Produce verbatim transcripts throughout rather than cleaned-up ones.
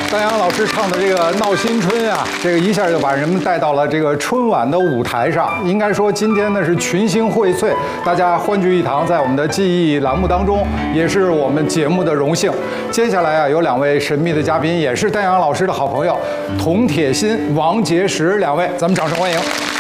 丹阳老师唱的这个《闹新春》啊，这个一下就把人们带到了这个春晚的舞台上。应该说，今天呢是群星荟萃，大家欢聚一堂，在我们的记忆栏目当中，也是我们节目的荣幸。接下来啊，有两位神秘的嘉宾，也是丹阳老师的好朋友，童铁心、王杰石两位，咱们掌声欢迎。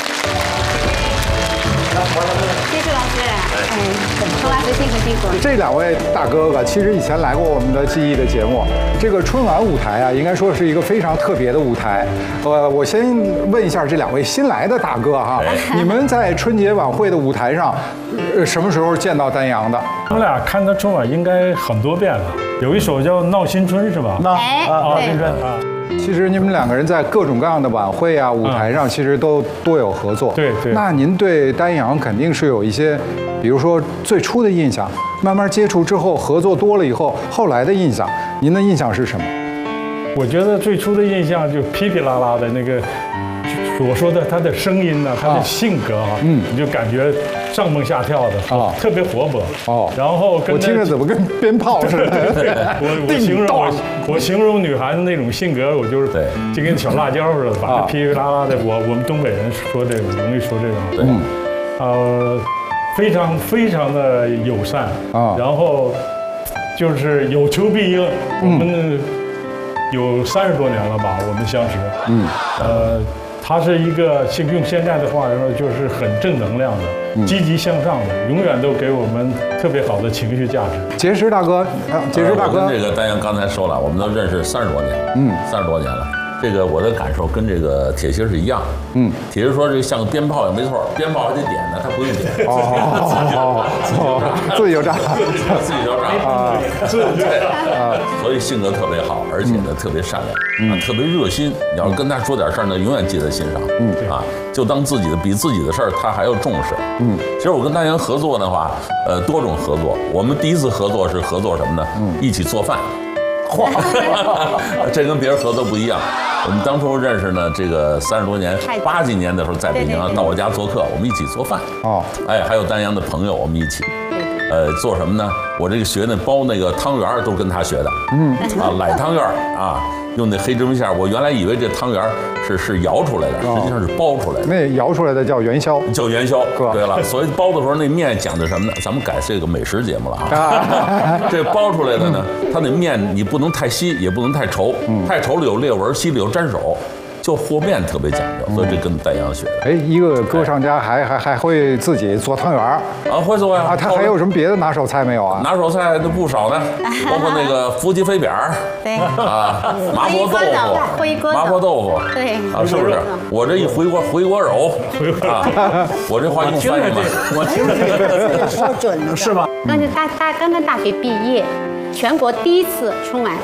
谢谢老师，哎，童老师辛苦辛苦。 这两位大哥哥其实以前来过我们的记忆的节目。这个春晚舞台啊，应该说是一个非常特别的舞台。呃，我先问一下这两位新来的大哥哈，你们在春节晚会的舞台上，呃，什么时候见到丹阳的？ 我们俩看他春晚应该很多遍了，有一首叫《闹新春》是吧？ 那哎， 啊， 对新春啊。 其实你们两个人在各种各样的晚会啊、舞台上，其实都多有合作。 对对。 那您对丹阳肯定是有一些，比如说最初的印象，慢慢接触之后，合作多了以后，后来的印象，您的印象是什么？ 我觉得最初的印象就噼噼啦啦的那个，我说的他的声音呢，他的性格啊，嗯，你就感觉上蹦下跳的啊，特别活泼哦。然后跟我听着怎么跟鞭炮似的？ 我我形容我我形容女孩子那种性格，我就是对，就跟小辣椒似的，把它噼噼啦啦的。我我们东北人说这个容易说这种，对，呃，非常非常的友善啊，然后就是有求必应。我们有三十多年了吧，我们相识，嗯，呃。他是一个，用现在的话来说，就是很正能量的、积极向上的，永远都给我们特别好的情绪价值。 杰石大哥，杰石大哥， 我跟这个丹阳刚才说了，我们都认识三十多年了，嗯，三十多年了。这个我的感受跟这个铁心是一样，嗯，铁心说这像个鞭炮也没错，鞭炮还得点呢，他不用点， 哦，自己就炸， 自己就炸啊，对啊，所以性格特别好，而且呢特别善良，啊，特别热心。你要是跟他说点事儿呢，永远记在心上，嗯啊，就当自己的比自己的事儿他还要重视，嗯。其实我跟丹阳合作的话，呃，多种合作。我们第一次合作是合作什么呢？嗯，一起做饭。嚯，这跟别人合作不一样。我们当初认识呢，这个三十多年，八几年的时候在北京到我家做客，我们一起做饭。哦，哎，还有丹阳的朋友，我们一起，呃，做什么呢？我这个学那包那个汤圆都是跟他学的。嗯，啊，奶汤圆啊，用那黑芝麻馅儿。我原来以为这汤圆是是摇出来的，实际上是包出来的。 那摇出来的叫元宵， 叫元宵。对了，所以包的时候那面讲的什么呢？咱们改这个美食节目了啊。这包出来的呢，它那面你不能太稀，也不能太稠，太稠了有裂纹，稀了有粘手。就和面特别讲究，所以这跟丹阳学的。 哎，一个歌唱家还还还会自己做汤圆儿啊，会做呀。 啊，他还有什么别的拿手菜没有啊？ 拿手菜都不少呢，包括那个伏击飞扁儿， 对啊，麻婆豆腐， 回锅麻婆豆腐， 对啊，是不是？我这一回锅回锅肉啊，我这话用翻译吗？ 我听着这个说准了是吧？ 刚才大大刚刚大学毕业，全国第一次春晚